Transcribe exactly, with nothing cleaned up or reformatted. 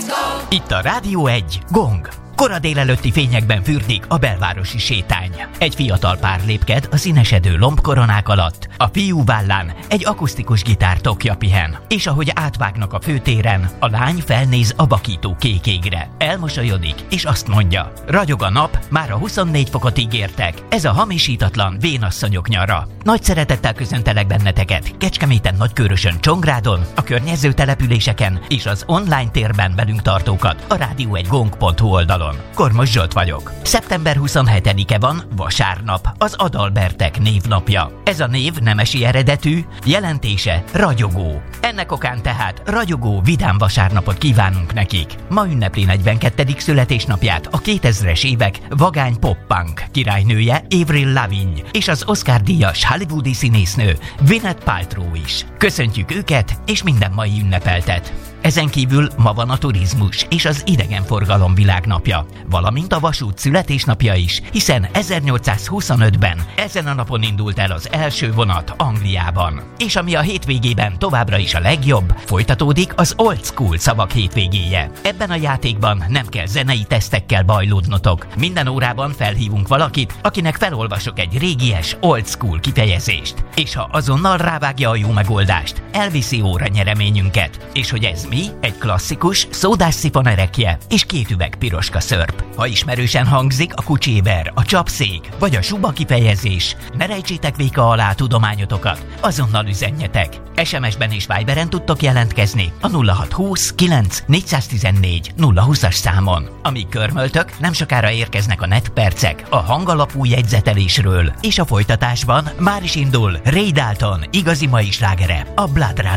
Itt a Rádió egy, Gong. Kora délelőtti fényekben fürdik a belvárosi sétány. Egy fiatal pár lépked a színesedő lombkoronák alatt, a fiú vállán egy akusztikus gitár tokja pihen. És ahogy átvágnak a főtéren, a lány felnéz a vakító kék égre. Elmosolyodik, és azt mondja: ragyog a nap, már a huszonnégy fokot ígértek. Ez a hamisítatlan vénasszonyok nyara. Nagy szeretettel köszöntelek benneteket Kecskeméten, Nagykőrösön, Csongrádon, a környező településeken és az online térben velünk tartókat a rádió egy gong pont hu oldalon. Kormos Zsolt vagyok. szeptember huszonhetedike van, vasárnap, az Adalbertek névnapja. Ez a név nemesi eredetű, jelentése ragyogó. Ennek okán tehát ragyogó, vidám vasárnapot kívánunk nekik. Ma ünnepli negyvenkettedik születésnapját a kétezres évek vagány pop-punk királynője Avril Lavigne és az Oscar-díjas hollywoodi színésznő Gwyneth Paltrow is. Köszöntjük őket és minden mai ünnepeltet. Ezen kívül ma van a turizmus és az idegenforgalom világnapja, valamint a vasút születésnapja is, hiszen ezernyolcszázhuszonötben ezen a napon indult el az első vonat Angliában. És ami a hétvégében továbbra is a legjobb, folytatódik az Old School szavak hétvégéje. Ebben a játékban nem kell zenei tesztekkel bajlódnotok. Minden órában felhívunk valakit, akinek felolvasok egy régies Old School kifejezést. És ha azonnal rávágja a jó megoldást, elviszi óra nyereményünket. És hogy ez mi? Egy klasszikus, szódás szifonerekje és két üveg piroska szörp. Ha ismerősen hangzik a kucséber, a csapszék vagy a suba kifejezés, ne rejtsétek véka alá tudományotokat, azonnal üzenjetek. es em es-ben és Viberen tudtok jelentkezni a nulla hat húsz kilenc négyszáztizennégy nulla húszas számon. Amíg körmöltök, nem sokára érkeznek a netpercek a hangalapú jegyzetelésről, és a folytatásban már is indul Ray Dalton igazi mai slágere, a Blood Run.